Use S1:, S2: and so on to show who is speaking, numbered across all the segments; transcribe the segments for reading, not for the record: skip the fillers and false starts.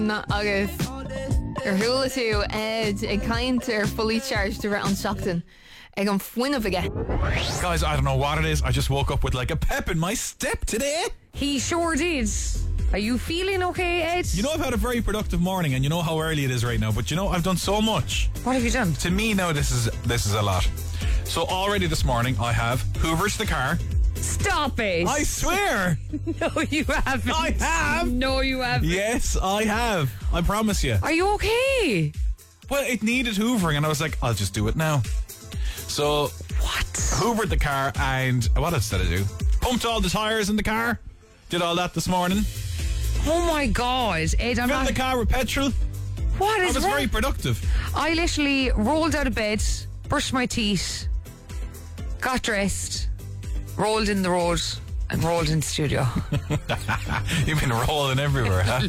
S1: Na agus ar thula tú ed ag caint ar fully charged ar an seachtain ag an foin of aige.
S2: Guys, I don't know what it is. I just woke up with like a pep in my step today.
S3: He sure did. Are you feeling okay, Ed?
S2: You know, I've had a very productive morning, and you know how early it is right now, but you know, I've done so much.
S3: What have you done?
S2: To me now, this is a lot. So already this morning, I have hoovered the car.
S3: Stop it.
S2: I swear.
S3: No, you haven't.
S2: I have.
S3: No, you haven't.
S2: Yes, I have. I promise you.
S3: Are you okay?
S2: Well, it needed hoovering, and I was like, I'll just do it now. So,
S3: What?
S2: hoovered the car, and what else did I do? Pumped all the tyres in the car. Did all that this morning.
S3: Oh my God, Ed, I'm
S2: Filled
S3: not...
S2: the car with petrol.
S3: What
S2: I
S3: is
S2: was
S3: wrong?
S2: very productive.
S3: I literally rolled out of bed, brushed my teeth, got dressed, rolled in the road, and rolled in the studio.
S2: You've been rolling everywhere, huh?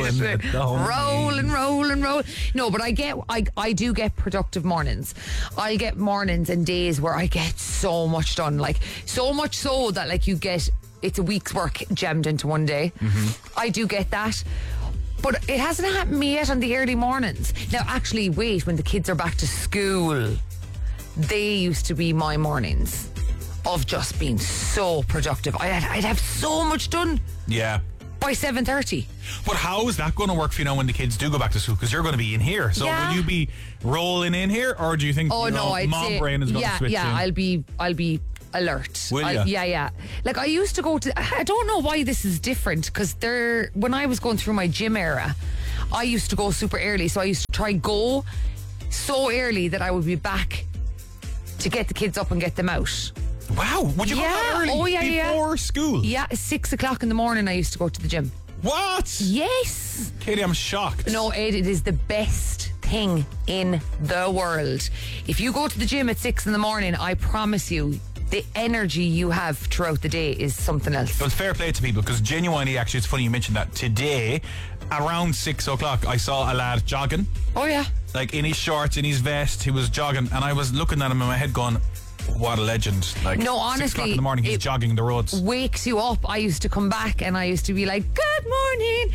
S3: Rolling. No, but I do get productive mornings. I get mornings and days where I get so much done, like so much so that like it's a week's work jammed into one day.
S2: Mm-hmm.
S3: I do get that. But it hasn't happened to me yet on the early mornings. Now, actually, wait, when the kids are back to school, they used to be my mornings of just being so productive. I'd have so much done
S2: Yeah.
S3: by 7:30.
S2: But how is that going to work for you now when the kids do go back to school? Because you're going to be in here. So
S3: Yeah.
S2: will you be rolling in here, or do you think
S3: I'd
S2: mom
S3: say,
S2: brain is going to switch in?
S3: I'll be alert.
S2: Will ya?
S3: Yeah. Like I used to go to, I don't know why this is different, because when I was going through my gym era, I used to go super early. So I used to try go so early that I would be back to get the kids up and get them out.
S2: Wow. Would you go that early?
S3: Oh, yeah,
S2: before school?
S3: Yeah, 6 o'clock in the morning I used to go to the gym.
S2: What?
S3: Yes.
S2: Katie, I'm shocked.
S3: No, Ed, it is the best thing in the world. If you go to the gym at 6 in the morning, I promise you, the energy you have throughout the day is something else.
S2: But fair play to people, because genuinely, actually, it's funny you mentioned that. Today, around 6 o'clock, I saw a lad jogging.
S3: Oh, yeah.
S2: Like in his shorts, in his vest, he was jogging, and I was looking at him in my head going, what a legend. Like,
S3: No,
S2: 6
S3: honestly,
S2: o'clock in the morning, he's jogging the roads.
S3: Wakes you up. I used to come back and I used to be like, good morning,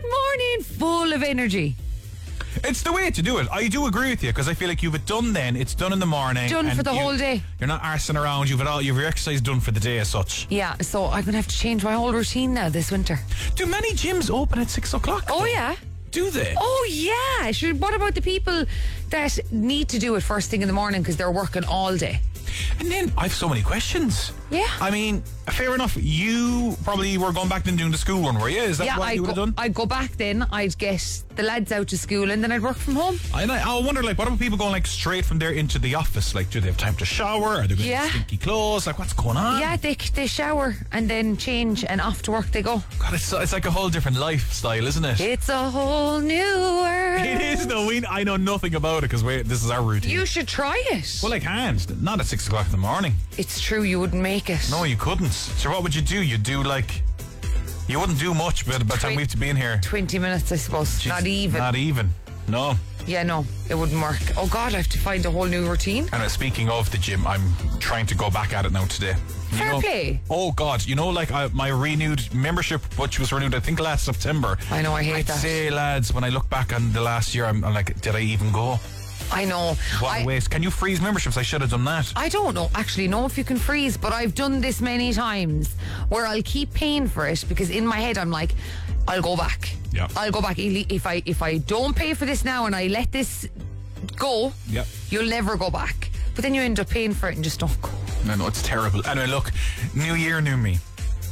S3: full of energy.
S2: It's the way to do it. I do agree with you, because I feel like you've it done then. It's done in the morning.
S3: Done
S2: and
S3: for the whole day.
S2: You're not arsing around. You've your exercise done for the day as such.
S3: Yeah, so I'm going to have to change my whole routine now this winter.
S2: Do many gyms open at 6 o'clock?
S3: Oh,
S2: though?
S3: yeah.
S2: Do they?
S3: Oh, yeah. Sure. What about the people that need to do it first thing in the morning because they're working all day?
S2: And then I have so many questions.
S3: Yeah.
S2: I mean, fair enough. You probably were going back then doing the school one, were you? Is that what you would have done?
S3: I'd go back then, I'd get the lads out to school and then I'd work from home.
S2: I wonder, like, what about people going, like, straight from there into the office? Like, do they have time to shower? Are they going to stinky clothes? Like, what's going on?
S3: Yeah, they shower and then change and off to work they go.
S2: God, it's like a whole different lifestyle, isn't it?
S3: It's a whole new world.
S2: It is, though. I know nothing about it, because this is our routine.
S3: You should try it.
S2: Well, I can't. Not at 6 o'clock in the morning.
S3: It's true, you wouldn't make it.
S2: No, you couldn't. So what would you do? You'd do, like... You wouldn't do much by the time we have to be in here.
S3: 20 minutes, I suppose.
S2: Jeez,
S3: Not even.
S2: Not even. No.
S3: Yeah, no, it wouldn't work. Oh, God, I have to find a whole new routine.
S2: And speaking of the gym, I'm trying to go back at it now today.
S3: Fair play.
S2: Oh, God. You know, like my renewed membership, which was renewed, I think, last September.
S3: I know, I hate
S2: I'd
S3: that.
S2: say, lads, when I look back on the last year, I'm like, did I even go?
S3: I know.
S2: What a waste. Can you freeze memberships? I should have done that.
S3: I don't know if you can freeze, but I've done this many times where I'll keep paying for it because in my head I'm like, I'll go back.
S2: Yeah.
S3: I'll go back. If I don't pay for this now and I let this go,
S2: Yep.
S3: you'll never go back. But then you end up paying for it and just don't go.
S2: No, it's terrible. Anyway, look, new year, new me.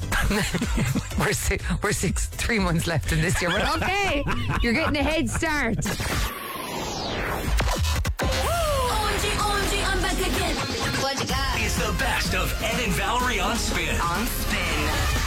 S3: We're 3 months left in this year, but okay. You're getting a head start.
S4: OMG, I'm back again. What you got?
S5: It's the best of Ed and Valerie on Spin.
S4: On Spin.